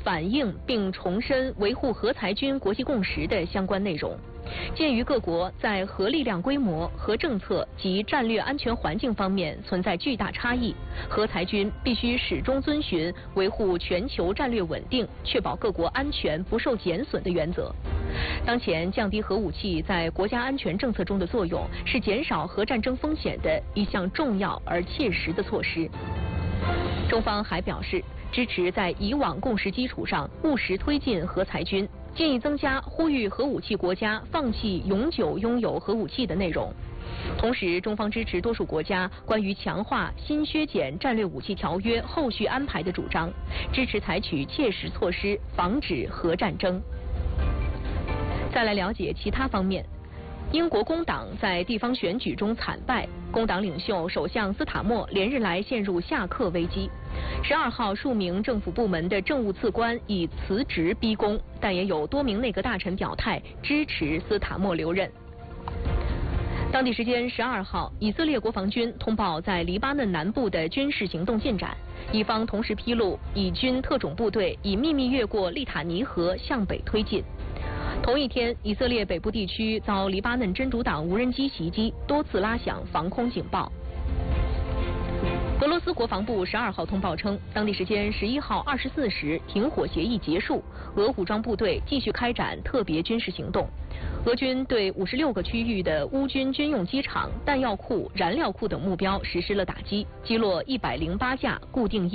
反映并重申维护核裁军国际共识的相关内容。鉴于各国在核力量规模、核政策及战略安全环境方面存在巨大差异，核裁军必须始终遵循维护全球战略稳定、确保各国安全不受减损的原则。当前，降低核武器在国家安全政策中的作用，是减少核战争风险的一项重要而切实的措施。中方还表示，支持在以往共识基础上务实推进核裁军，建议增加呼吁核武器国家放弃永久拥有核武器的内容。同时，中方支持多数国家关于强化新削减战略武器条约后续安排的主张，支持采取切实措施防止核战争。再来了解其他方面。英国工党在地方选举中惨败，工党领袖首相斯塔默连日来陷入下课危机。12号，数名政府部门的政务次官以辞职逼宫，但也有多名内阁大臣表态支持斯塔默留任。当地时间12号，以色列国防军通报在黎巴嫩南部的军事行动进展，一方同时披露以军特种部队已秘密越过利塔尼河向北推进。同一天，以色列北部地区遭黎巴嫩真主党无人机袭击，多次拉响防空警报。俄罗斯国防部12号通报称，当地时间11号24时，停火协议结束，俄武装部队继续开展特别军事行动。俄军对56个区域的乌军军用机场、弹药库、燃料库等目标实施了打击，击落108架固定翼